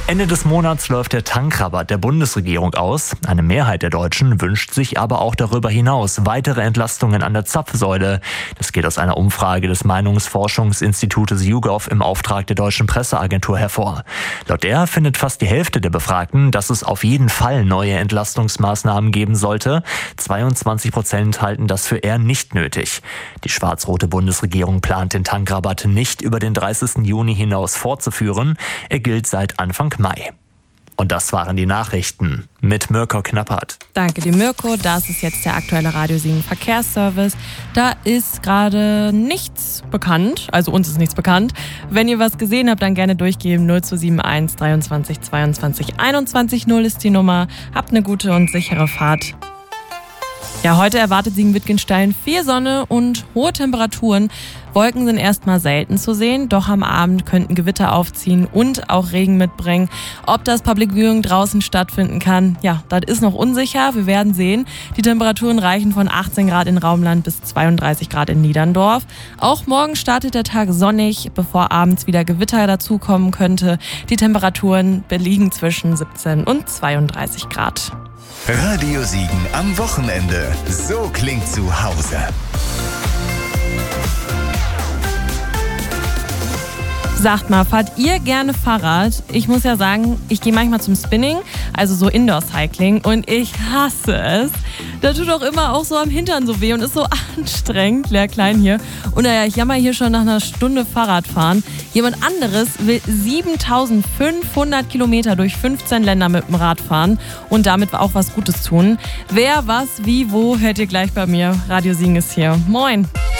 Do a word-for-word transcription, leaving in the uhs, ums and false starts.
Ende des Monats läuft der Tankrabatt der Bundesregierung aus. Eine Mehrheit der Deutschen wünscht sich aber auch darüber hinaus weitere Entlastungen an der Zapfsäule. Das geht aus einer Umfrage des Meinungsforschungsinstitutes YouGov im Auftrag der Deutschen Presseagentur hervor. Laut der findet fast die Hälfte der Befragten, dass es auf jeden Fall neue Entlastungsmaßnahmen geben sollte. zweiundzwanzig Prozent halten das für eher nicht nötig. Die schwarz-rote Bundesregierung plant den Tankrabatt nicht über den dreißigsten Juni hinaus fortzuführen. Er gilt seit Anfang Mai. Und das waren die Nachrichten mit Mirko Knappert. Danke dir, Mirko. Das ist jetzt der aktuelle Radio Siegen Verkehrsservice. Da ist gerade nichts bekannt, also uns ist nichts bekannt. Wenn ihr was gesehen habt, dann gerne durchgeben. null zwei sieben eins dreiundzwanzig zweiundzwanzig einundzwanzig null ist die Nummer. Habt eine gute und sichere Fahrt. Ja, heute erwartet Siegen-Wittgenstein viel Sonne und hohe Temperaturen. Wolken sind erstmal selten zu sehen, doch am Abend könnten Gewitter aufziehen und auch Regen mitbringen. Ob das Public Viewing draußen stattfinden kann, ja, das ist noch unsicher. Wir werden sehen. Die Temperaturen reichen von achtzehn Grad in Raumland bis zweiunddreißig Grad in Niederndorf. Auch morgen startet der Tag sonnig, bevor abends wieder Gewitter dazukommen könnte. Die Temperaturen liegen zwischen siebzehn und zweiunddreißig Grad. Radio Siegen am Wochenende. So klingt zu Hause. Sagt mal, fahrt ihr gerne Fahrrad? Ich muss ja sagen, ich gehe manchmal zum Spinning, also so Indoor-Cycling, und ich hasse es. Da tut auch immer auch so am Hintern so weh und ist so anstrengend, Lea Klein hier. Und naja, ich jammer hier schon nach einer Stunde Fahrradfahren. Jemand anderes will siebentausendfünfhundert Kilometer durch fünfzehn Länder mit dem Rad fahren und damit auch was Gutes tun. Wer, was, wie, wo, hört ihr gleich bei mir. Radio Siegen ist hier. Moin!